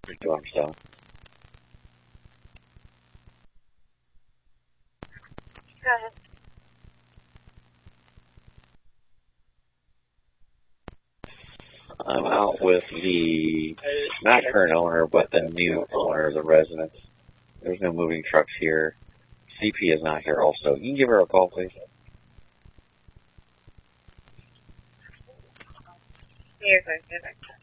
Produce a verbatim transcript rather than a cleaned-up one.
Doing so. Go ahead. I'm out with the not current owner, but the new owner of the residence. There's no moving trucks here. C P is not here also. You can give her a call, please. You're good. You're good.